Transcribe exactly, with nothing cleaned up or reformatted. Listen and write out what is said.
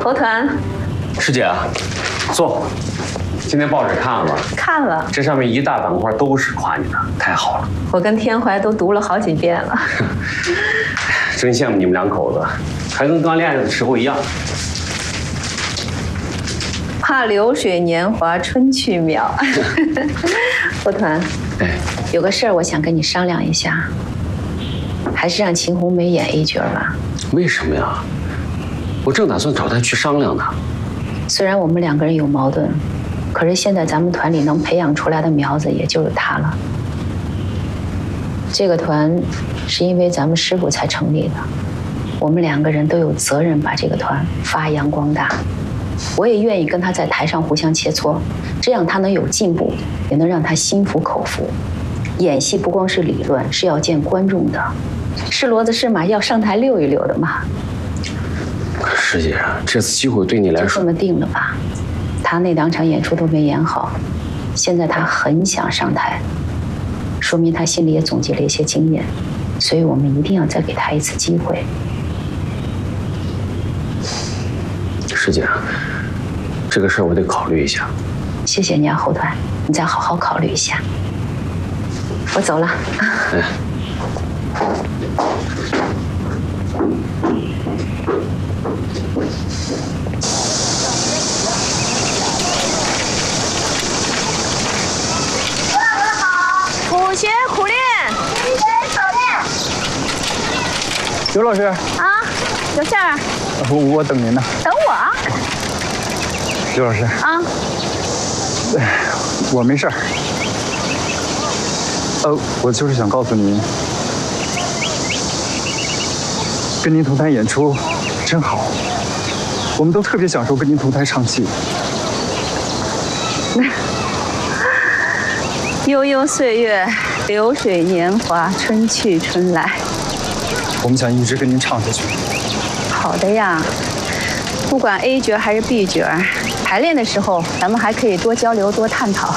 侯团， 师姐啊，坐。今天报纸看了吗？ 看了， 这上面一大板块都是夸你的，太好了。 我跟天怀都读了好几遍了。 真羡慕你们两口子，还跟刚恋爱的时候一样。 怕流水年华春去渺。侯团， 哎， 有个事儿我想跟你商量一下，还是让秦红梅演 A 角吧。 为什么呀？我正打算找她去商量呢。 虽然我们两个人有矛盾，可是现在咱们团里能培养出来的苗子也就是她了。这个团是因为咱们师傅才成立的，我们两个人都有责任把这个团发扬光大。我也愿意跟他在台上互相切磋，这样他能有进步，也能让他心服口服。演戏不光是理论，是要见观众的，是骡子是马要上台溜一溜的嘛。 师姐，这次机会对你来说…… 就这么定了吧。他那两场演出都没演好，现在他很想上台，说明他心里也总结了一些经验，所以我们一定要再给他一次机会。 师姐，这个事儿我得考虑一下。 谢谢你啊，侯团，你再好好考虑一下。我走了。 哎。 苦学苦练， 苦学苦练。 刘老师啊，有事儿？ 我我等您呢。 等我啊。 刘老师啊， 我没事儿。呃，我就是想告诉您，跟您同台演出真好，我们都特别享受跟您同台唱戏。 悠悠岁月，流水年华，春去春来。 我们想一直跟您唱下去。 好的呀，不管 A 角还是 B 角，排练的时候咱们还可以多交流、多探讨。